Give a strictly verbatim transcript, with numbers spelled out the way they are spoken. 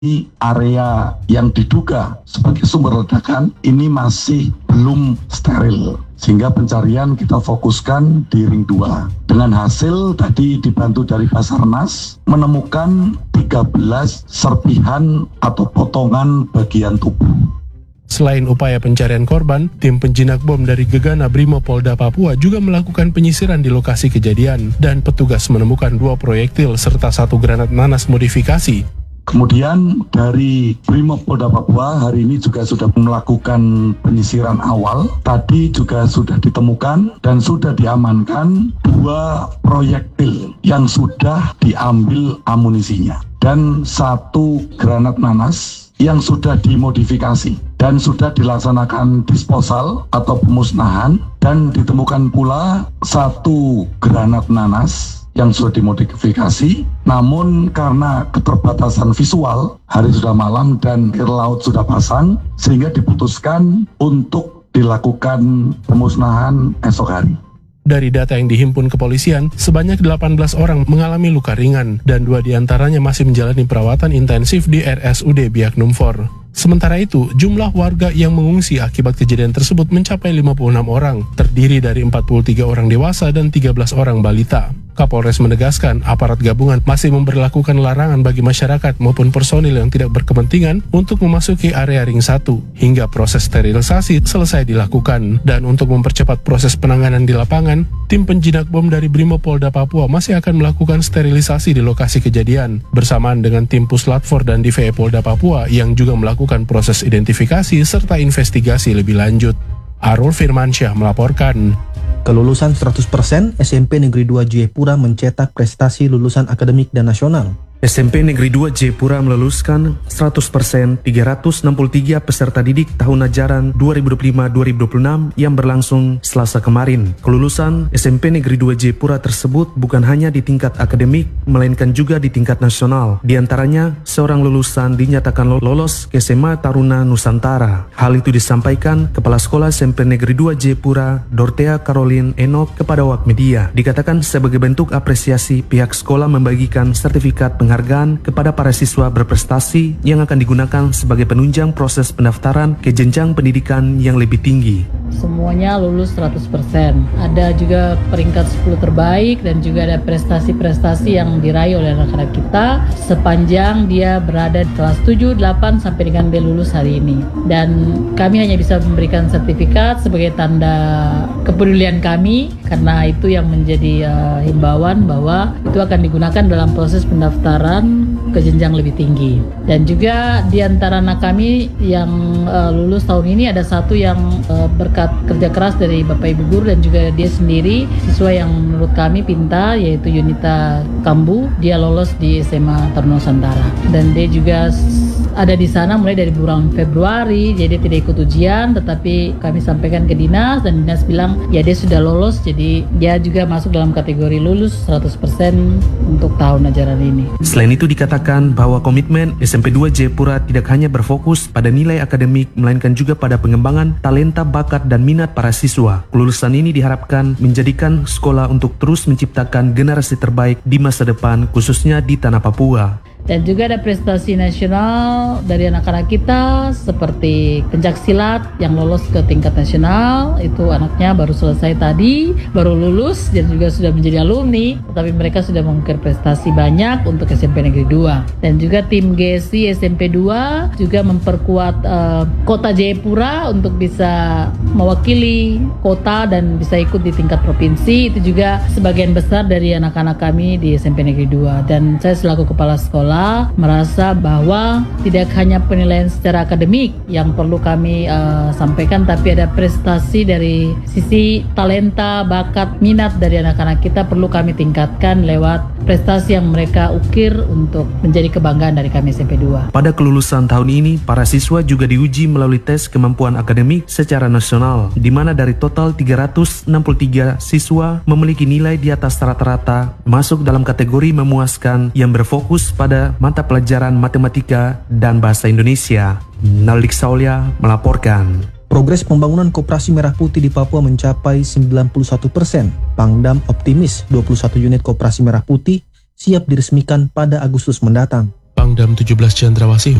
area yang diduga sebagai sumber ledakan ini masih belum steril, sehingga pencarian kita fokuskan di ring dua. Dengan hasil tadi dibantu dari Basarnas menemukan tiga belas serpihan atau potongan bagian tubuh. Selain upaya pencarian korban, tim penjinak bom dari Gegana Brimopolda Papua juga melakukan penyisiran di lokasi kejadian dan petugas menemukan dua proyektil serta satu granat nanas modifikasi. Kemudian dari Brimopolda Papua hari ini juga sudah melakukan penyisiran awal. Tadi juga sudah ditemukan dan sudah diamankan dua proyektil yang sudah diambil amunisinya dan satu granat nanas yang sudah dimodifikasi dan sudah dilaksanakan disposal atau pemusnahan, dan ditemukan pula satu granat nanas yang sudah dimodifikasi, namun karena keterbatasan visual, hari sudah malam dan air laut sudah pasang, sehingga diputuskan untuk dilakukan pemusnahan esok hari. Dari data yang dihimpun kepolisian, sebanyak delapan belas orang mengalami luka ringan dan dua diantaranya masih menjalani perawatan intensif di R S U D Biak Numfor. Sementara itu, jumlah warga yang mengungsi akibat kejadian tersebut mencapai lima puluh enam orang, terdiri dari empat puluh tiga orang dewasa dan tiga belas orang balita. Kapolres menegaskan aparat gabungan masih memberlakukan larangan bagi masyarakat maupun personil yang tidak berkepentingan untuk memasuki area ring satu hingga proses sterilisasi selesai dilakukan. Dan untuk mempercepat proses penanganan di lapangan, tim penjinak bom dari Brimopolda Papua masih akan melakukan sterilisasi di lokasi kejadian bersamaan dengan tim Puslatfor dan D V E Polda Papua yang juga melakukan proses identifikasi serta investigasi lebih lanjut. Arul Firmansyah melaporkan. Kelulusan seratus persen S M P Negeri dua Jayapura mencetak prestasi lulusan akademik dan nasional. S M P Negeri dua Jayapura meluluskan seratus persen tiga ratus enam puluh tiga peserta didik tahun ajaran dua ribu dua puluh lima dua ribu dua puluh enam yang berlangsung Selasa kemarin. Kelulusan S M P Negeri dua Jayapura tersebut bukan hanya di tingkat akademik, melainkan juga di tingkat nasional. Di antaranya, seorang lulusan dinyatakan lolos ke S M A Taruna Nusantara. Hal itu disampaikan Kepala Sekolah S M P Negeri dua Jayapura, Dortea Caroline Enoch, kepada Awak Media. Dikatakan sebagai bentuk apresiasi, pihak sekolah membagikan sertifikat penghargaan penghargaan kepada para siswa berprestasi yang akan digunakan sebagai penunjang proses pendaftaran ke jenjang pendidikan yang lebih tinggi. Semuanya lulus seratus persen. Ada juga peringkat sepuluh terbaik dan juga ada prestasi-prestasi yang diraih oleh anak-anak kita sepanjang dia berada di kelas tujuh, delapan sampai dengan dia lulus hari ini. Dan kami hanya bisa memberikan sertifikat sebagai tanda kepedulian kami, karena itu yang menjadi uh, himbauan bahwa itu akan digunakan dalam proses pendaftaran ke jenjang lebih tinggi. Dan juga di antara anak kami yang uh, lulus tahun ini ada satu yang uh, berkat kerja keras dari Bapak Ibu Guru dan juga dia sendiri siswa yang menurut kami pintar, yaitu Yunita Kambu. Dia lolos di S M A Taruna Nusantara dan dia juga ada di sana mulai dari bulan Februari. Jadi dia tidak ikut ujian, tetapi kami sampaikan ke dinas dan dinas bilang ya dia sudah lolos, jadi dia juga masuk dalam kategori lulus seratus persen untuk tahun ajaran ini. Selain itu dikatakan bahwa komitmen S M P dua Jayapura tidak hanya berfokus pada nilai akademik, melainkan juga pada pengembangan talenta, bakat, dan minat para siswa. Kelulusan ini diharapkan menjadikan sekolah untuk terus menciptakan generasi terbaik di masa depan, khususnya di tanah Papua. Dan juga ada prestasi nasional dari anak-anak kita seperti pencaksilat yang lolos ke tingkat nasional. Itu anaknya baru selesai tadi, baru lulus dan juga sudah menjadi alumni, tetapi mereka sudah mengukir prestasi banyak untuk S M P Negeri dua. Dan juga tim G S I S M P dua juga memperkuat uh, kota Jayapura untuk bisa mewakili kota dan bisa ikut di tingkat provinsi. Itu juga sebagian besar dari anak-anak kami di S M P Negeri dua. Dan saya selaku kepala sekolah merasa bahwa tidak hanya penilaian secara akademik yang perlu kami uh, sampaikan, tapi ada prestasi dari sisi talenta, bakat, minat dari anak-anak kita perlu kami tingkatkan lewat prestasi yang mereka ukir untuk menjadi kebanggaan dari kami S M P dua. Pada kelulusan tahun ini, para siswa juga diuji melalui tes kemampuan akademik secara nasional, di mana dari total tiga ratus enam puluh tiga siswa memiliki nilai di atas rata-rata, masuk dalam kategori memuaskan yang berfokus pada mata pelajaran matematika dan bahasa Indonesia. Naldik Saulia melaporkan. Progres pembangunan Koperasi Merah Putih di Papua mencapai sembilan puluh satu persen. Pangdam optimis dua puluh satu unit Koperasi Merah Putih siap diresmikan pada Agustus mendatang. Pangdam tujuh belas Cendrawasih